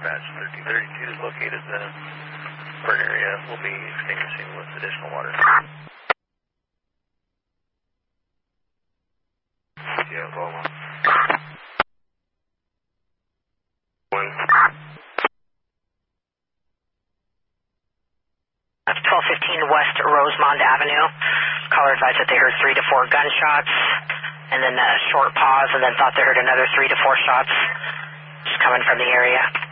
dispatch. 1332 is located. The burn area will be extinguishing with additional water. Yeah, Loma. 1215 West Rosemont Avenue. Caller advised that they heard 3 to 4 gunshots, and then a short pause, and then thought they heard another 3 to 4 shots just coming from the area.